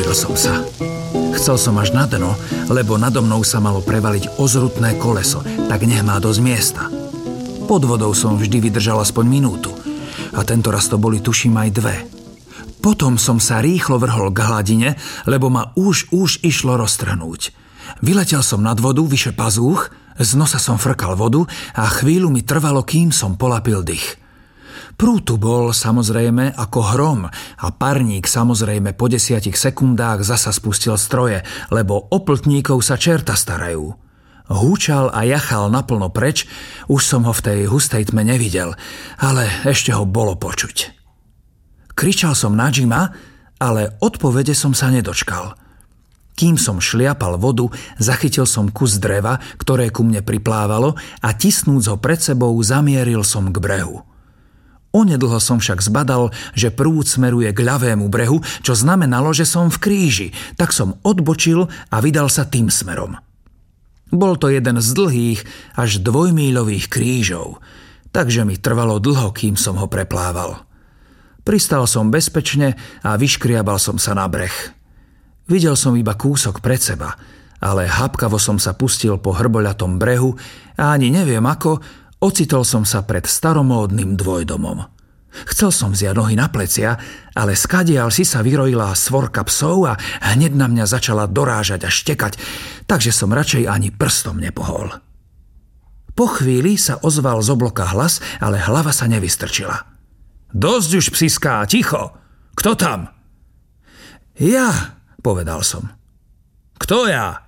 Vystrelil som sa. Chcel som až na dno, lebo nado mnou sa malo prevaliť ozrutné koleso, tak nech má dosť miesta. Pod vodou som vždy vydržal aspoň minútu a tento raz to boli tuším aj 2. Potom som sa rýchlo vrhol k hladine, lebo ma už išlo roztrhnúť. Vyletel som nad vodu vyše pazúch, z nosa som frkal vodu a chvíľu mi trvalo, kým som polapil dych. Prúd tu bol samozrejme ako hrom a parník samozrejme po 10 sekundách zasa spustil stroje, lebo o pltníkov sa čerta starajú. Húčal a jachal naplno preč, už som ho v tej hustej tme nevidel, ale ešte ho bolo počuť. Kričal som na Jima, ale odpovede som sa nedočkal. Kým som šliapal vodu, zachytil som kus dreva, ktoré ku mne priplávalo a tisnúc ho pred sebou zamieril som k brehu. Onedlho som však zbadal, že prúd smeruje k ľavému brehu, čo znamenalo, že som v kríži, tak som odbočil a vydal sa tým smerom. Bol to jeden z dlhých až 2-míľových krížov, takže mi trvalo dlho, kým som ho preplával. Pristal som bezpečne a vyškriabal som sa na breh. Videl som iba kúsok pred seba, ale hapkavo som sa pustil po hrboľatom brehu a ani neviem ako, ocitol som sa pred staromódnym dvojdomom. Chcel som vziať nohy na plecia, ale skadiaľ si sa vyrojila svorka psov a hneď na mňa začala dorážať a štekať, takže som radšej ani prstom nepohol. Po chvíli sa ozval z obloka hlas, ale hlava sa nevystrčila. Dosť už psiská, ticho! Kto tam? Ja, povedal som. Kto ja?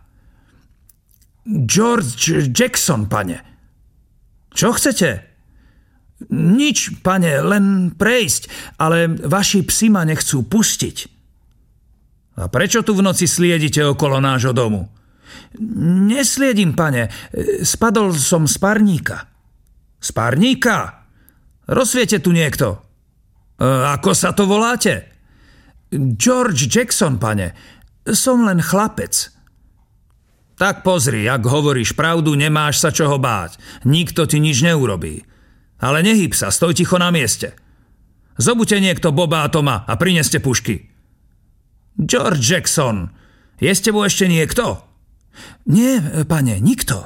George Jackson, pane. Čo chcete? Nič, pane, len prejsť, ale vaši psi ma nechcú pustiť. A prečo tu v noci sliedite okolo nášho domu? Nesliedím, pane, spadol som z parníka. Z parníka? Rozsviete tu niekto. Ako sa to voláte? George Jackson, pane, som len chlapec. Tak pozri, ak hovoríš pravdu, nemáš sa čoho báť. Nikto ti nič neurobí. Ale nehyb sa, stoj ticho na mieste. Zobute niekto Boba a Toma a prineste pušky. George Jackson, je s tebou ešte niekto? Nie, pane, nikto.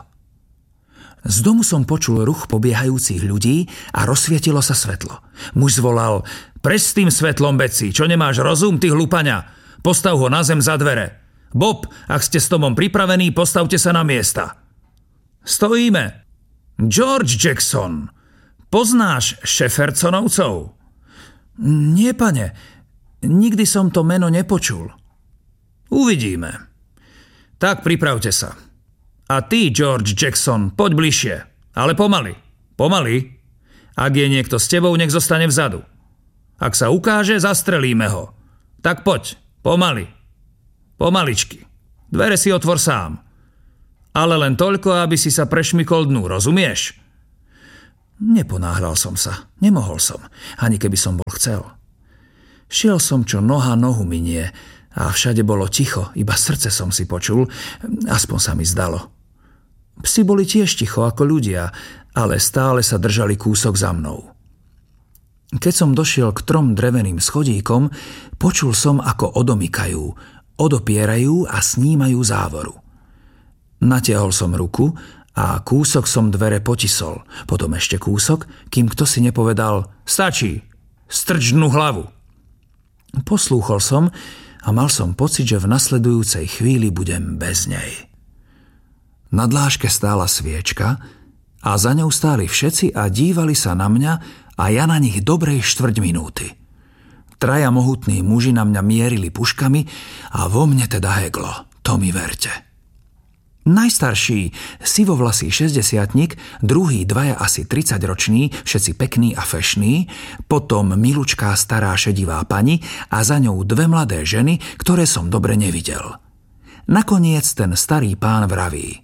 Z domu som počul ruch pobiehajúcich ľudí a rozsvietilo sa svetlo. Muž zvolal, preč s tým svetlom, Betsy, čo nemáš rozum, ty hlupania? Postav ho na zem za dvere. Bob, ak ste s Tomom pripravení, postavte sa na miesta. Stojíme. George Jackson, poznáš Šefersonovcov? Nie, pane, nikdy som to meno nepočul. Uvidíme. Tak pripravte sa. A ty, George Jackson, poď bližšie, ale pomaly. Pomaly. Ak je niekto s tebou, nech zostane vzadu. Ak sa ukáže, zastrelíme ho. Tak poď, pomaly. Pomaličky. Dvere si otvor sám. Ale len toľko, aby si sa prešmykol dnu, rozumieš? Neponáhľal som sa. Nemohol som. Ani keby som bol chcel. Šiel som, čo noha nohu minie a všade bolo ticho, iba srdce som si počul, aspoň sa mi zdalo. Psi boli tiež ticho ako ľudia, ale stále sa držali kúsok za mnou. Keď som došiel k 3 dreveným schodíkom, počul som, ako odomykajú, odopierajú a snímajú závoru. Natiahol som ruku a kúsok som dvere potisol, potom ešte kúsok, kým kto si nepovedal stačí, strč dnu hlavu. Poslúchol som a mal som pocit, že v nasledujúcej chvíli budem bez nej. Na dláške stála sviečka a za ňou stáli všetci a dívali sa na mňa a ja na nich dobrej 4 minúty. 3 mohutní muži na mňa mierili puškami a vo mne teda heglo, to mi verte. Najstarší, sivovlasý 60-tnik, druhý 2 asi 30-roční, všetci pekní a fešní, potom milučká stará šedivá pani a za ňou 2 mladé ženy, ktoré som dobre nevidel. Nakoniec ten starý pán vraví.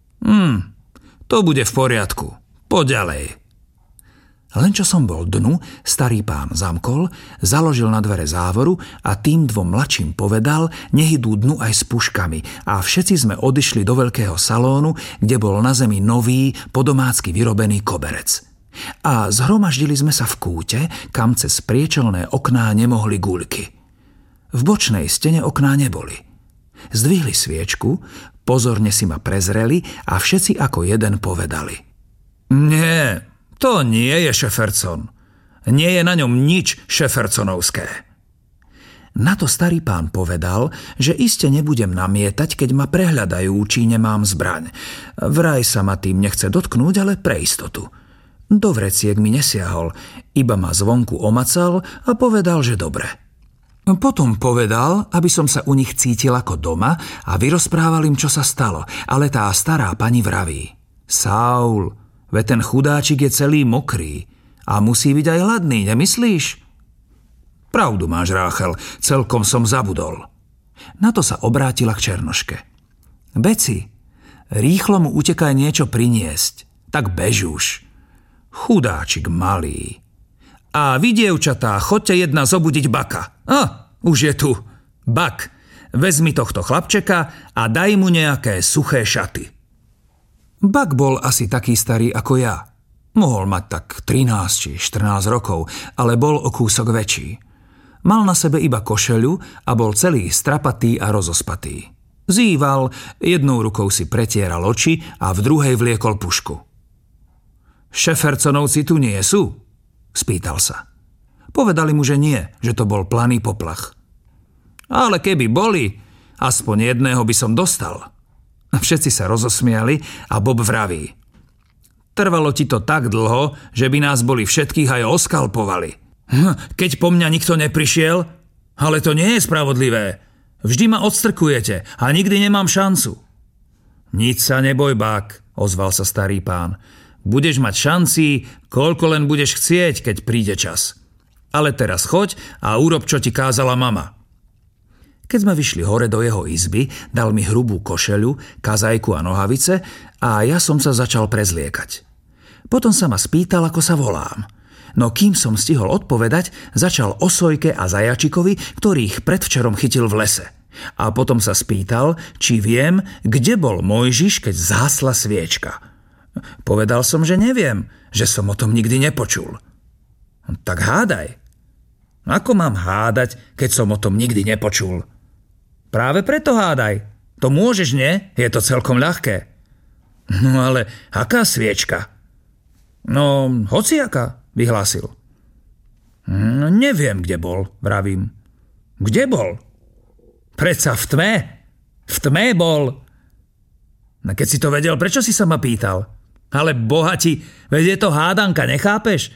To bude v poriadku, poď ďalej. Len čo som bol dnu, starý pán zamkol, založil na dvere závoru a tým 2 mladším povedal, nech idú dnu aj s puškami a všetci sme odišli do veľkého salónu, kde bol na zemi nový, podomácky vyrobený koberec. A zhromaždili sme sa v kúte, kam cez priečelné okná nemohli guľky. V bočnej stene okná neboli. Zdvihli sviečku, pozorne si ma prezreli a všetci ako jeden povedali: Nie, to nie je Šeferson. Nie je na ňom nič šeferconovské. Na to starý pán povedal, že iste nebudem namietať, keď ma prehľadajú, či nemám zbraň. Vraj sa ma tým nechce dotknúť, ale pre istotu. Do vreciek mi nesiahol, iba ma zvonku omacal a povedal, že dobre. Potom povedal, aby som sa u nich cítil ako doma a vyrozprával im, čo sa stalo, ale tá stará pani vraví: Saul, veď ten chudáčik je celý mokrý a musí byť aj hladný, nemyslíš? Pravdu máš, Ráchel, celkom som zabudol. Na to sa obrátila k Černoške. Beci, rýchlo mu utekaj niečo priniesť, tak bež už. Chudáčik malý. A vy, dievčatá, chodte jedna zobudiť Baka. Už je tu. Bak, vezmi tohto chlapčeka a daj mu nejaké suché šaty. Bak bol asi taký starý ako ja. Mohol mať tak 13 či 14 rokov, ale bol o kúsok väčší. Mal na sebe iba košeľu a bol celý strapatý a rozospatý. Zýval, jednou rukou si pretieral oči a v druhej vliekol pušku. Šeferconovci tu nie sú? Spýtal sa. Povedali mu, že nie, že to bol planý poplach. Ale keby boli, aspoň jedného by som dostal. Všetci sa rozosmiali a Bob vraví: Trvalo ti to tak dlho, že by nás boli všetkých aj oskalpovali. Keď po mňa nikto neprišiel? Ale to nie je spravodlivé. Vždy ma odstrkujete a nikdy nemám šancu. Nič sa neboj, Bak, ozval sa starý pán. Budeš mať šanci, koľko len budeš chcieť, keď príde čas. Ale teraz choď a urob, čo ti kázala mama. Keď sme vyšli hore do jeho izby, dal mi hrubú košeľu, kazajku a nohavice a ja som sa začal prezliekať. Potom sa ma spýtal, ako sa volám. No kým som stihol odpovedať, začal o Sojke a Zajačikovi, ktorých predvčerom chytil v lese. A potom sa spýtal, či viem, kde bol Mojžiš, keď zhasla sviečka. Povedal som, že neviem, že som o tom nikdy nepočul. Tak hádaj. Ako mám hádať, keď som o tom nikdy nepočul? Práve preto hádaj. To môžeš, nie? Je to celkom ľahké. No ale aká sviečka? No, hociaká, vyhlásil. No, neviem, kde bol, vravím. Kde bol? Predsa v tme. V tme bol. No keď si to vedel, prečo si sa ma pýtal? Ale bohati, veď je to hádanka, nechápeš?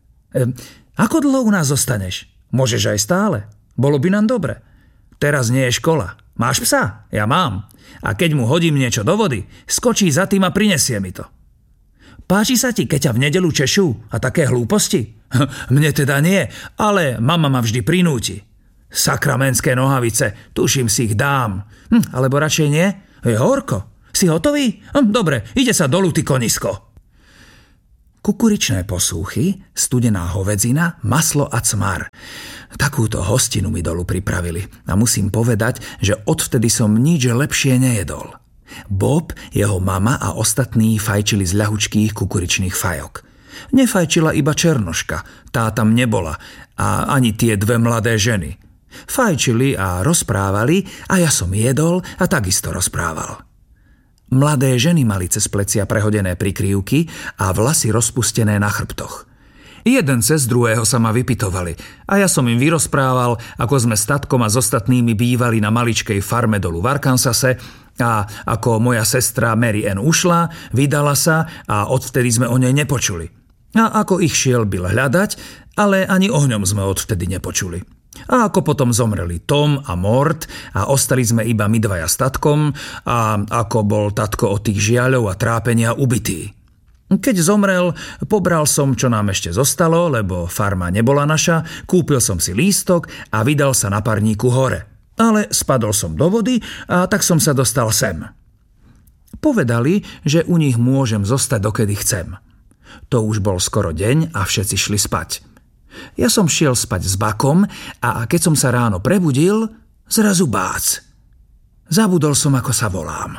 Ako dlho u nás zostaneš? Môžeš aj stále. Bolo by nám dobre. Teraz nie je škola. Máš psa? Ja mám. A keď mu hodím niečo do vody, skočí za tým a prinesie mi to. Páči sa ti, keď ťa v nedeľu češú a také hlúposti? Mne teda nie, ale mama ma vždy prinúti. Sakramenské nohavice, tuším si ich dám. Alebo radšej nie? Je horko. Si hotový? Dobre, ide sa dolu, ty konisko. Kukuričné posúchy, studená hovedzina, maslo a cmar. Takúto hostinu mi dolu pripravili a musím povedať, že odvtedy som nič lepšie nejedol. Bob, jeho mama a ostatní fajčili z ľahučkých kukuričných fajok. Nefajčila iba Černoška, tá tam nebola, a ani tie dve mladé ženy. Fajčili a rozprávali a ja som jedol a takisto rozprával. Mladé ženy mali cez plecia prehodené prikryvky a vlasy rozpustené na chrbtoch. Jeden cez druhého sa ma vypitovali a ja som im vyrozprával, ako sme s tatkom a s ostatnými bývali na maličkej farme dolu v Arkansase a ako moja sestra Mary Ann ušla, vydala sa a odvtedy sme o nej nepočuli. A ako ich šiel Bill hľadať, ale ani o ňom sme odvtedy nepočuli. A ako potom zomreli Tom a Mort a ostali sme iba my dvaja s tatkom a ako bol tatko od tých žiaľov a trápenia ubitý. Keď zomrel, pobral som, čo nám ešte zostalo, lebo farma nebola naša, kúpil som si lístok a vydal sa na parníku hore. Ale spadol som do vody a tak som sa dostal sem. Povedali, že u nich môžem zostať dokedy chcem. To už bol skoro deň a všetci šli spať. Ja som šiel spať s Bakom a keď som sa ráno prebudil, zrazu bác. Zabudol som, ako sa volám.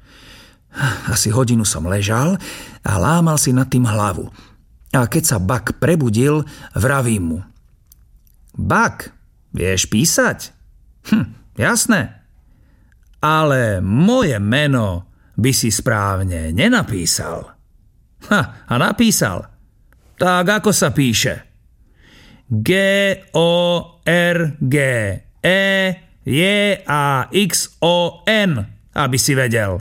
Asi hodinu som ležal a lámal si nad tým hlavu. A keď sa Bak prebudil, vravím mu: Bak, vieš písať? Jasné. Ale moje meno by si správne nenapísal. A napísal. Tak ako sa píše? Georgejackson, aby si vedel.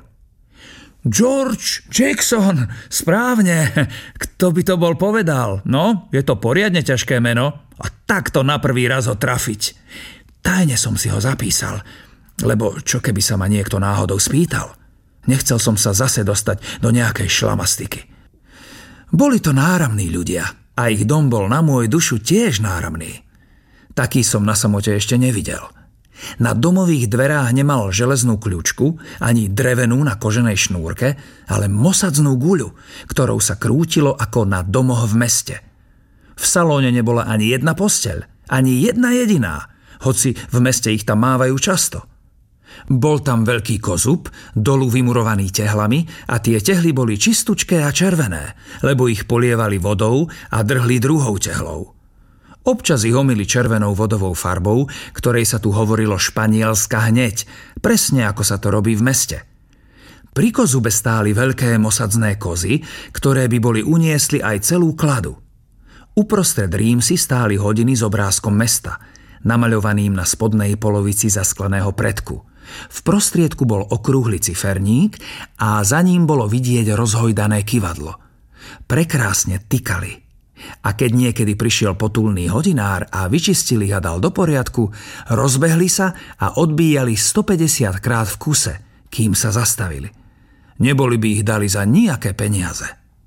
George Jackson, správne. Kto by to bol povedal? No, je to poriadne ťažké meno a takto na prvý raz ho trafiť. Tajne som si ho zapísal, lebo čo keby sa ma niekto náhodou spýtal? Nechcel som sa zase dostať do nejakej šlamastiky. Boli to náramní ľudia a ich dom bol na môj dušu tiež náramný. Taký som na samote ešte nevidel. Na domových dverách nemal železnú kľúčku ani drevenú na koženej šnúrke, ale mosadznú guľu, ktorou sa krútilo ako na domoch v meste. V salóne nebola ani jedna posteľ, ani jedna jediná, hoci v meste ich tam mávajú často. Bol tam veľký kozub, dolu vymurovaný tehlami a tie tehly boli čistučké a červené, lebo ich polievali vodou a drhli druhou tehlou. Občas ich omyli červenou vodovou farbou, ktorej sa tu hovorilo španielska hneď, presne ako sa to robí v meste. Pri kozube stáli veľké mosadzné kozy, ktoré by boli uniesli aj celú kladu. Uprostred rímsy stáli hodiny s obrázkom mesta, namaľovaným na spodnej polovici zaskleného predku. V prostriedku bol okrúhly ciferník a za ním bolo vidieť rozhojdané kyvadlo. Prekrásne tykali. A keď niekedy prišiel potulný hodinár a vyčistil ich a dal do poriadku, rozbehli sa a odbíjali 150 krát v kuse, kým sa zastavili. Neboli by ich dali za nejaké peniaze.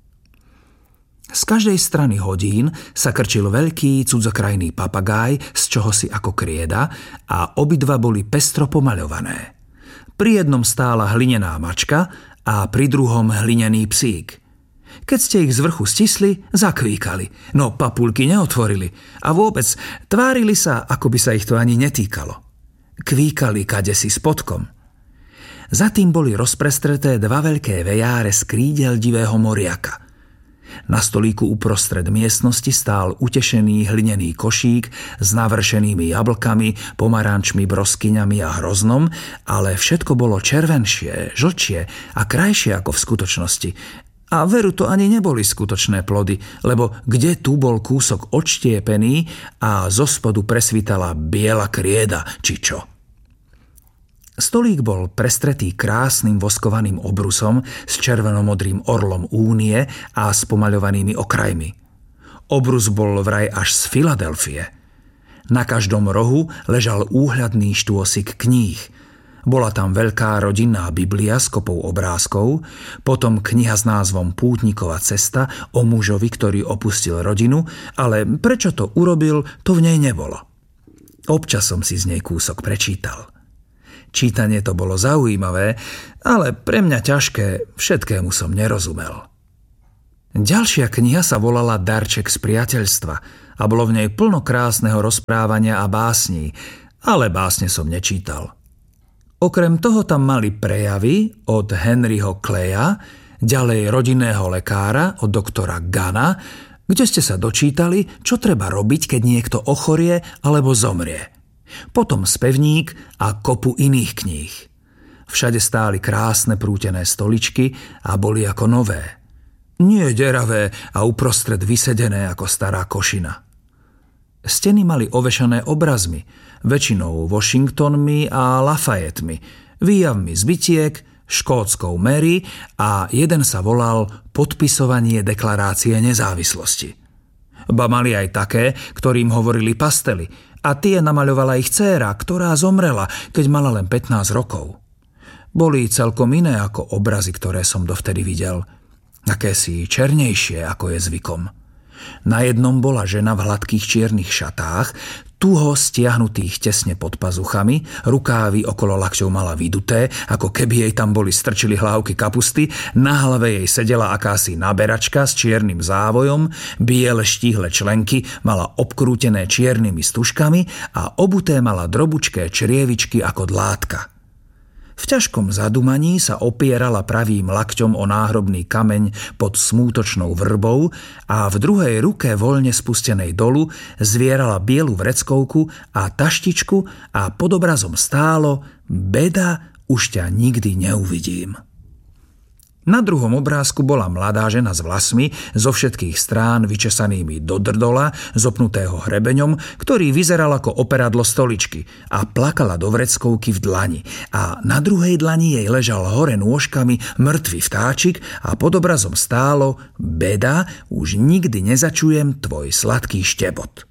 Z každej strany hodín sa krčil veľký cudzokrajný papagáj z čohosi ako krieda a obidva boli pestro pomaľované. Pri jednom stála hlinená mačka a pri druhom hlinený psík. Keď ste ich z vrchu stisli, zakvíkali, no papulky neotvorili a vôbec tvárili sa, ako by sa ich to ani netýkalo. Kvíkali kadesi spodkom. Za tým boli rozprestreté dva veľké vejáre z krídel divého moriaka. Na stolíku uprostred miestnosti stál utešený hlinený košík s navršenými jablkami, pomarančmi, broskyňami a hroznom, ale všetko bolo červenšie, žlčie a krajšie ako v skutočnosti. A veru to ani neboli skutočné plody, lebo kde tu bol kúsok odštiepený a zo spodu presvítala biela krieda, či čo. Stolík bol prestretý krásnym voskovaným obrusom s červenomodrým orlom Únie a s pomaľovanými okrajmi. Obrus bol vraj až z Filadelfie. Na každom rohu ležal úhľadný štôsik kníh. Bola tam veľká rodinná Biblia s kopou obrázkov, potom kniha s názvom Pútnikova cesta o mužovi, ktorý opustil rodinu, ale prečo to urobil, to v nej nebolo. Občas som si z nej kúsok prečítal. Čítanie to bolo zaujímavé, ale pre mňa ťažké, všetkému som nerozumel. Ďalšia kniha sa volala Darček z priateľstva a bolo v nej plno krásneho rozprávania a básní, ale básne som nečítal. Okrem toho tam mali prejavy od Henryho Claya, ďalej rodinného lekára od doktora Gana, kde ste sa dočítali, čo treba robiť, keď niekto ochorie alebo zomrie. Potom spevník a kopu iných kníh. Všade stáli krásne prútené stoličky a boli ako nové. Nie deravé a uprostred vysedené ako stará košina. Steny mali ovešané obrazmi, väčšinou Washingtonmi a Lafayetmi, výjavmi z bitiek, škótskou Mary a jeden sa volal Podpisovanie deklarácie nezávislosti. Ba mali aj také, ktorým hovorili pastely a tie namaľovala ich dcéra, ktorá zomrela, keď mala len 15 rokov. Boli celkom iné ako obrazy, ktoré som dovtedy videl. Akési černejšie, ako je zvykom. Na jednom bola žena v hladkých čiernych šatách, tuho stiahnutých tesne pod pazuchami, rukávy okolo lakťov mala vyduté, ako keby jej tam boli strčili hlávky kapusty, na hlave jej sedela akási naberačka s čiernym závojom, biele štíhle členky mala obkrútené čiernymi stužkami a obuté mala drobučké črievičky ako dlátka. V ťažkom zadumaní sa opierala pravým lakťom o náhrobný kameň pod smútočnou vrbou a v druhej ruke voľne spustenej dolu zvierala bielu vreckovku a taštičku a pod obrazom stálo: Beda, už ťa nikdy neuvidím. Na druhom obrázku bola mladá žena s vlasmi zo všetkých strán vyčesanými do drdola, zopnutého hrebeňom, ktorý vyzeral ako operadlo stoličky, a plakala do vreckovky v dlani. A na druhej dlani jej ležal hore nôžkami mŕtvy vtáčik a pod obrazom stálo: Beda, už nikdy nezačujem tvoj sladký štebot.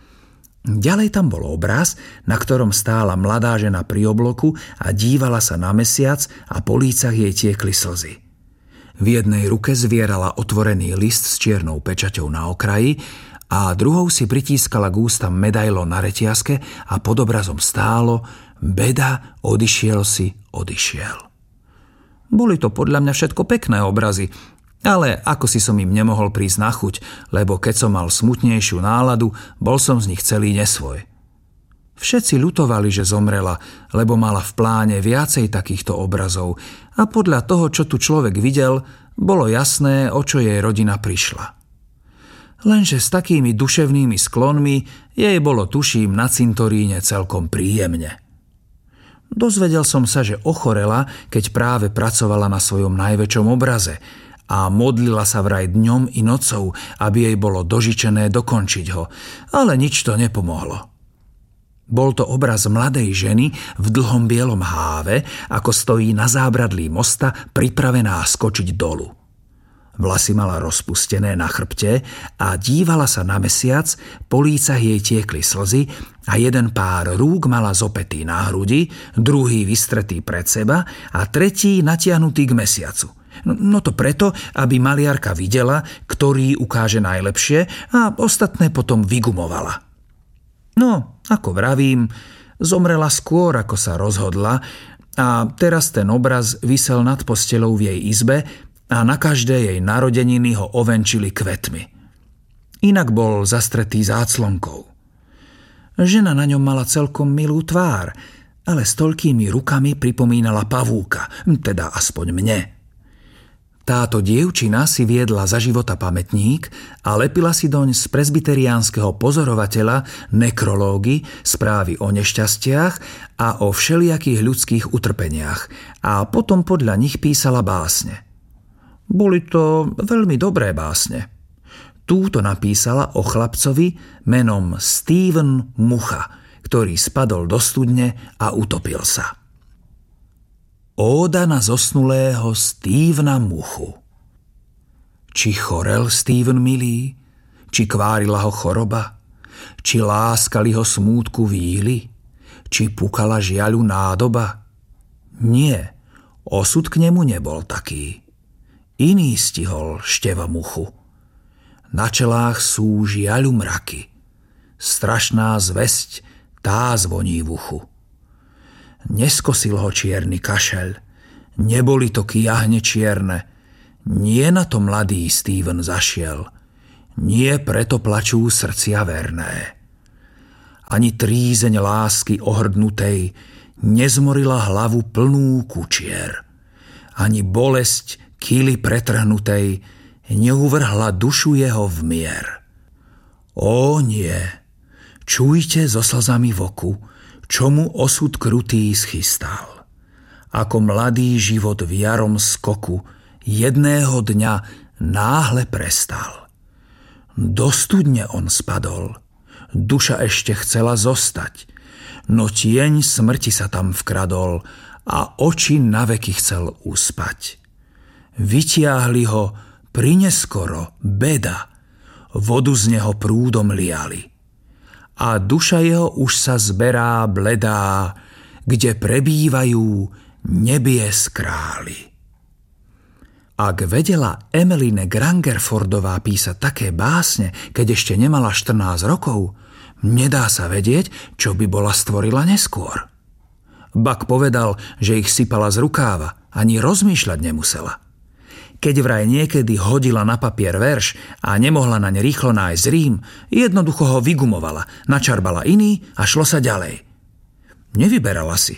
Ďalej tam bol obraz, na ktorom stála mladá žena pri obloku a dívala sa na mesiac a po lícach jej tiekli slzy. V jednej ruke zvierala otvorený list s čiernou pečaťou na okraji a druhou si pritískala k ústam medailon na reťazke a pod obrazom stálo: Beda, odišiel si, odišiel. Boli to podľa mňa všetko pekné obrazy, ale ako si som im nemohol prísť na chuť, lebo keď som mal smutnejšiu náladu, bol som z nich celý nesvoj. Všetci ľutovali, že zomrela, lebo mala v pláne viacej takýchto obrazov a podľa toho, čo tu človek videl, bolo jasné, o čo jej rodina prišla. Lenže s takými duševnými sklonmi jej bolo, tuším, na cintoríne celkom príjemne. Dozvedel som sa, že ochorela, keď práve pracovala na svojom najväčšom obraze a modlila sa vraj dňom i nocou, aby jej bolo dožičené dokončiť ho, ale nič to nepomohlo. Bol to obraz mladej ženy v dlhom bielom háve, ako stojí na zábradlí mosta pripravená skočiť dolu. Vlasy mala rozpustené na chrbte a dívala sa na mesiac, po lícach jej tiekli slzy a jeden pár rúk mala zopätý na hrudi, druhý vystretý pred seba a tretí natiahnutý k mesiacu. No to preto, aby maliarka videla, ktorý ukáže najlepšie a ostatné potom vygumovala. No, ako vravím, zomrela skôr, ako sa rozhodla a teraz ten obraz visel nad posteľou v jej izbe a na každé jej narodeniny ho ovenčili kvetmi. Inak bol zastretý záclonkou. Žena na ňom mala celkom milú tvár, ale s toľkými rukami pripomínala pavúka, teda aspoň mne. Táto dievčina si viedla za života pamätník a lepila si doň z presbyteriánskeho pozorovateľa nekrológy, správy o nešťastiach a o všelijakých ľudských utrpeniach a potom podľa nich písala básne. Boli to veľmi dobré básne. Túto napísala o chlapcovi menom Steven Mucha, ktorý spadol do studne a utopil sa. Óda na zosnulého Stevena Muchu. Či chorel Steven milý, či kvárila ho choroba, či láskali ho smútku víly, či pukala žiaľu nádoba? Nie, osud k nemu nebol taký. Iný stihol Števa Muchu. Na čelách sú žiaľu mraky. Strašná zvesť, tá zvoní v uchu. Neskosil ho čierny kašeľ, neboli to kiahne čierne, nie na to mladý Steven zašiel, nie preto plačú srdcia verné. Ani trízeň lásky ohrdnutej nezmorila hlavu plnú kučier, ani bolesť kýly pretrhnutej neuvrhla dušu jeho v mier. Ó nie, čujte so slzami v oku, čomu osud krutý schystal. Ako mladý život v jarom skoku jedného dňa náhle prestal. Do studne on spadol, duša ešte chcela zostať, no tieň smrti sa tam vkradol a oči naveky chcel uspať. Vytiahli ho prineskoro, beda, vodu z neho prúdom liali. A duša jeho už sa zberá bledá, kde prebývajú nebies králi. Ak vedela Emmeline Grangerfordová písať také básne, keď ešte nemala 14 rokov, nedá sa vedieť, čo by bola stvorila neskôr. Buck povedal, že ich sypala z rukáva, ani rozmýšľať nemusela. Keď vraj niekedy hodila na papier verš a nemohla naň rýchlo nájsť rím, jednoducho ho vygumovala, načarbala iný a šlo sa ďalej. Nevyberala si,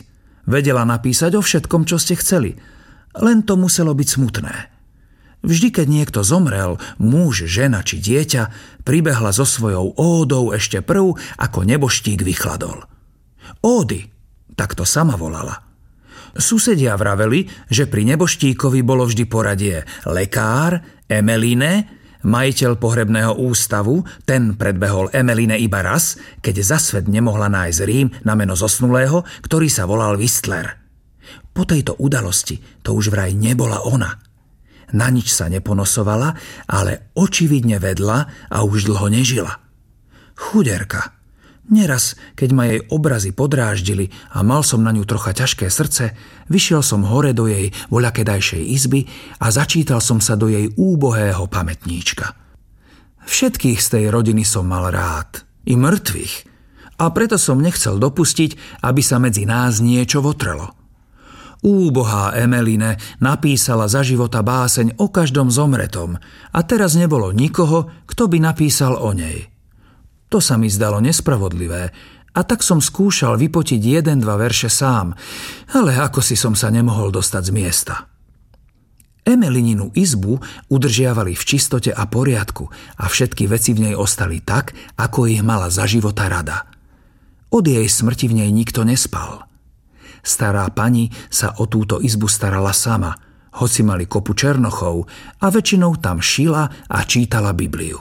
Vedela napísať o všetkom, čo ste chceli. Len to muselo byť smutné. Vždy, keď niekto zomrel, muž, žena či dieťa, pribehla so svojou ódou ešte prv, ako neboštík vychladol. Ódy, tak to sama volala. Susedia vraveli, že pri neboštíkovi bolo vždy poradie lekár, Emeline, majiteľ pohrebného ústavu, ten predbehol Emeline iba raz, keď za svet nemohla nájsť Rím na meno zosnulého, ktorý sa volal Whistler. Po tejto udalosti to už vraj nebola ona. Na nič sa neponosovala, ale očividne vedla a už dlho nežila. Chuderka. Neraz, keď ma jej obrazy podráždili a mal som na ňu trocha ťažké srdce, vyšiel som hore do jej voľakedajšej izby a začítal som sa do jej úbohého pamätníčka. Všetkých z tej rodiny som mal rád, i mŕtvych, a preto som nechcel dopustiť, aby sa medzi nás niečo votrelo. Úbohá Emeline napísala za života báseň o každom zomretom a teraz nebolo nikoho, kto by napísal o nej. To sa mi zdalo nespravodlivé a tak som skúšal vypotiť 1-2 verše sám, ale ako si som sa nemohol dostať z miesta. Emelininu izbu udržiavali v čistote a poriadku a všetky veci v nej ostali tak, ako ich mala za života rada. Od jej smrti v nej nikto nespal. Stará pani sa o túto izbu starala sama, hoci mali kopu černochov a väčšinou tam šila a čítala Bibliu.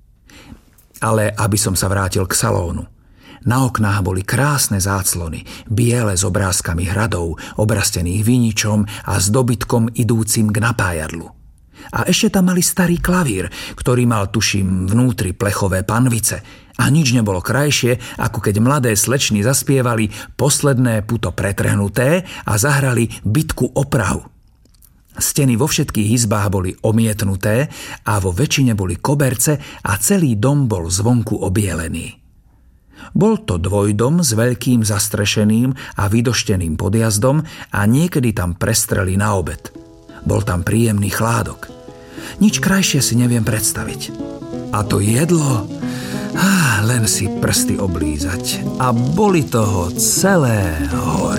Ale aby som sa vrátil k salónu. Na oknách boli krásne záclony, biele s obrázkami hradov, obrastených viničom a s dobytkom idúcim k napájadlu. A ešte tam mali starý klavír, ktorý mal, tuším, vnútri plechové panvice. A nič nebolo krajšie, ako keď mladé slečny zaspievali Posledné puto pretrhnuté a zahrali Bitku o Prahu. Steny vo všetkých izbách boli omietnuté a vo väčšine boli koberce a celý dom bol zvonku obielený. Bol to dvojdom s veľkým zastrešeným a vydošteným podjazdom a niekedy tam prestreli na obed. Bol tam príjemný chládok. Nič krajšie si neviem predstaviť. A to jedlo... len si prsty oblízať. A boli toho celé hory.